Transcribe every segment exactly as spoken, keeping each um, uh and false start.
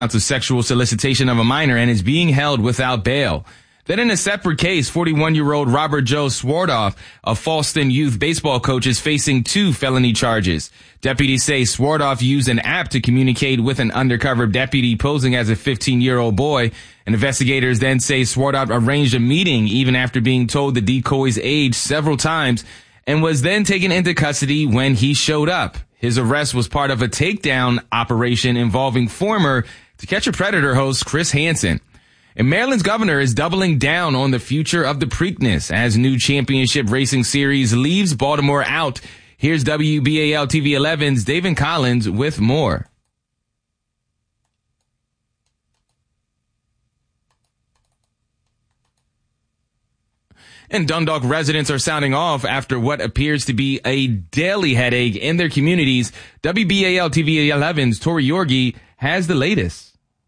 of sexual solicitation of a minor and is being held without bail. Then in a separate case, forty-one-year-old Robert Joe Swardoff, a Falston youth baseball coach, is facing two felony charges. Deputies say Swardoff used an app to communicate with an undercover deputy posing as a fifteen-year-old boy. And investigators then say Swardoff arranged a meeting even after being told the decoy's age several times and was then taken into custody when he showed up. His arrest was part of a takedown operation involving former To Catch a Predator host Chris Hansen. And Maryland's governor is doubling down on the future of the Preakness as new championship racing series leaves Baltimore out. Here's W B A L T V eleven's David Collins with more. And Dundalk residents are sounding off after what appears to be a daily headache in their communities. W B A L T V eleven's Tori Yorgi has the latest.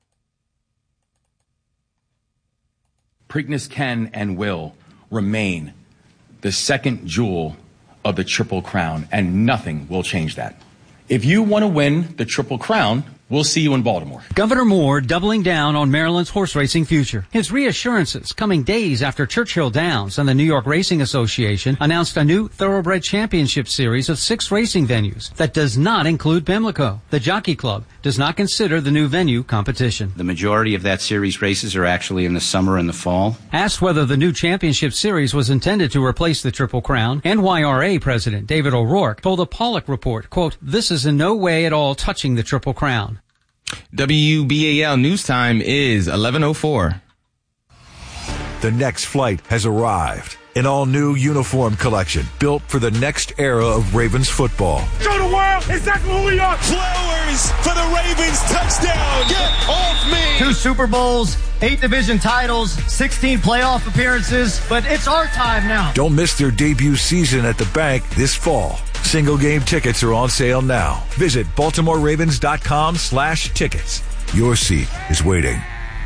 Preakness can and will remain the second jewel of the Triple Crown, and nothing will change that. If you want to win the Triple Crown, we'll see you in Baltimore. Governor Moore doubling down on Maryland's horse racing future. His reassurances coming days after Churchill Downs and the New York Racing Association announced a new Thoroughbred Championship series of six racing venues that does not include Pimlico. The Jockey Club does not consider the new venue competition. The majority of that series races are actually in the summer and the fall. Asked whether the new championship series was intended to replace the Triple Crown, N Y R A President David O'Rourke told the Pollock Report, quote, "This is in no way at all touching the Triple Crown." W B A L News Time is eleven oh four. The next flight has arrived. An all-new uniform collection built for the next era of Ravens football. Show the world exactly who we are. Flowers for the Ravens touchdown. Get off me. Two Super Bowls, eight division titles, sixteen playoff appearances, but it's our time now. Don't miss their debut season at the Bank this fall. Single game tickets are on sale now. Visit BaltimoreRavens.com slash tickets. Your seat is waiting.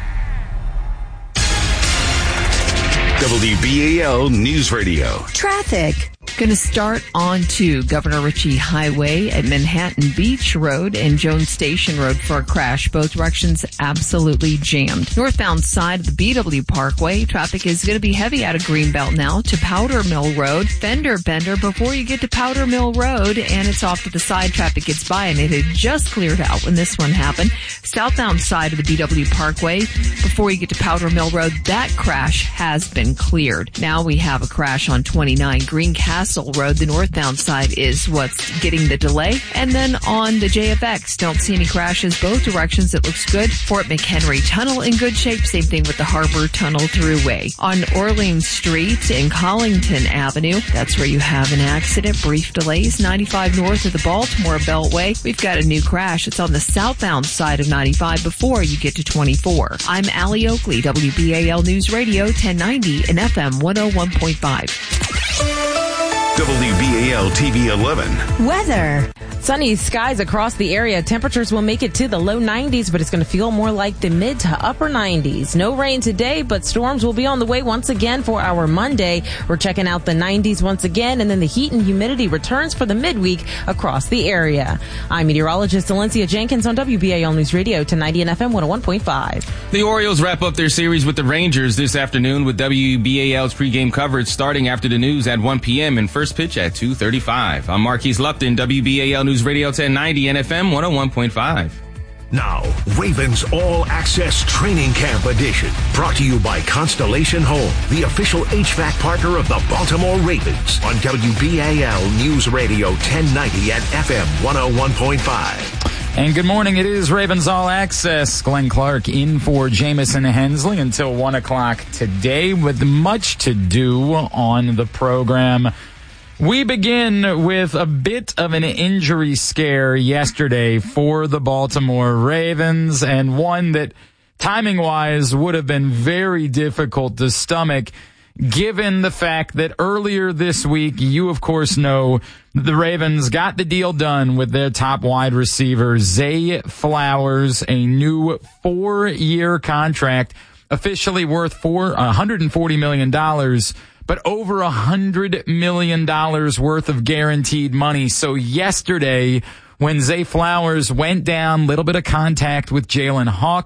W B A L News Radio. Traffic. Going to start on to Governor Ritchie Highway at Manhattan Beach Road and Jones Station Road for a crash. Both directions absolutely jammed. Northbound side of the B W Parkway, traffic is going to be heavy out of Greenbelt now to Powder Mill Road. Fender bender before you get to Powder Mill Road, and it's off to the side. Traffic gets by, and it had just cleared out when this one happened. Southbound side of the B W Parkway before you get to Powder Mill Road, that crash has been cleared. Now we have a crash on twenty-nine Greencastle Road. The northbound side is what's getting the delay. And then on the J F X, don't see any crashes. Both directions, it looks good. Fort McHenry Tunnel in good shape. Same thing with the Harbor Tunnel Thruway. On Orleans Street in Collington Avenue, that's where you have an accident. Brief delays. ninety-five north of the Baltimore Beltway. We've got a new crash. It's on the southbound side of ninety-five before you get to twenty-four. I'm Allie Oakley, W B A L News Radio, ten ninety and F M one oh one point five. W B A L T V eleven. Weather. Sunny skies across the area. Temperatures will make it to the low nineties, but it's going to feel more like the mid to upper nineties. No rain today, but storms will be on the way once again for our Monday. We're checking out the nineties once again, and then the heat and humidity returns for the midweek across the area. I'm meteorologist Valencia Jenkins on W B A L News Radio, ten ninety and F M one oh one point five. The Orioles wrap up their series with the Rangers this afternoon with W B A L's pregame coverage starting after the news at one p.m. and first pitch at two thirty-five. I'm Marquise Lupton, W B A L News Radio ten ninety and F M one oh one point five. Now, Ravens All Access Training Camp Edition, brought to you by Constellation Home, the official H V A C partner of the Baltimore Ravens, on W B A L News Radio ten ninety and F M one oh one point five. And good morning. It is Ravens All Access. Glenn Clark in for Jamison Hensley until one o'clock today with much to do on the program. We begin with a bit of an injury scare yesterday for the Baltimore Ravens, and one that timing-wise would have been very difficult to stomach given the fact that earlier this week, you of course know, the Ravens got the deal done with their top wide receiver, Zay Flowers, a new four-year contract officially worth four, one hundred forty million dollars, but over one hundred million dollars worth of guaranteed money. So yesterday when Zay Flowers went down, little bit of contact with Jalen Hawk.